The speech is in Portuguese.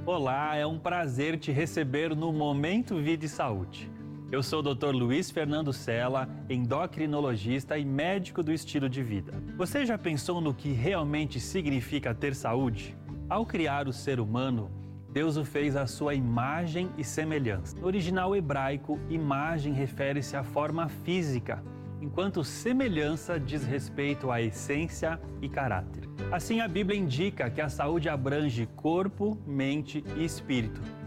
Olá, é um prazer te receber no Momento Vida e Saúde. Eu sou o Dr. Luiz Fernando Sela, endocrinologista e médico do estilo de vida. Você já pensou no que realmente significa ter saúde? Ao criar o ser humano, Deus o fez à sua imagem e semelhança. No original hebraico, imagem refere-se à forma física, enquanto semelhança diz respeito à essência e caráter. Assim, a Bíblia indica que a saúde abrange corpo, mente e espírito.